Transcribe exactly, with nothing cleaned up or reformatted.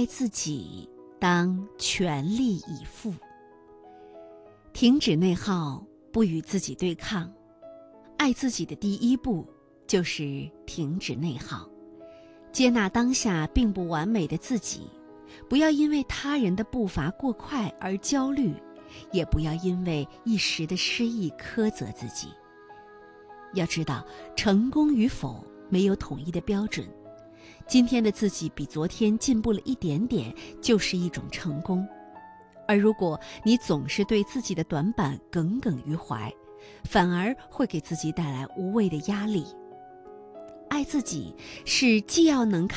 爱自己，当全力以赴。停止内耗，不与自己对抗。爱自己的第一步就是停止内耗，接纳当下并不完美的自己，不要因为他人的步伐过快而焦虑，也不要因为一时的失意苛责自己。要知道，成功与否没有统一的标准，今天的自己比昨天进步了一点点，就是一种成功。而如果你总是对自己的短板耿耿于怀，反而会给自己带来无谓的压力。爱自己是既要能